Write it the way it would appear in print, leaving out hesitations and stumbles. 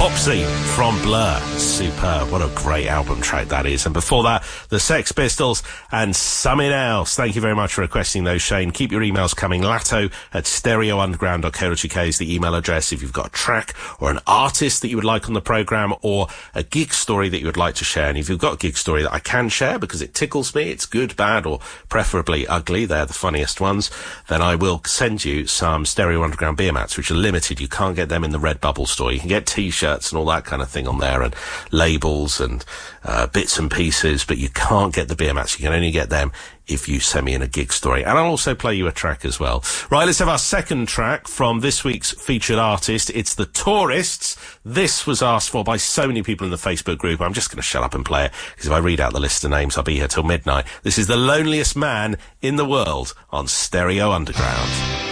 Topsy from Blur. Superb. What a great album track that is. And before that, the Sex Pistols and Something Else. Thank you very much for requesting those, Shane. Keep your emails coming. latto@stereounderground.co.uk is the email address if you've got a track or an artist that you would like on the programme, or a gig story that you would like to share. And if you've got a gig story that I can share because it tickles me, it's good, bad, or preferably ugly, they're the funniest ones, then I will send you some Stereo Underground beer mats, which are limited. You can't get them in the Redbubble store. You can get T-shirts and all that kind of thing on there, and labels and bits and pieces, but you can't get the beer mats. You can only get them if you send me in a gig story. And I'll also play you a track as well. Right, let's have our second track from this week's featured artist. It's The Tourists. This was asked for by so many people in the Facebook group. I'm just going to shut up and play it, because if I read out the list of names, I'll be here till midnight. This is The Loneliest Man in the World on Stereo Underground.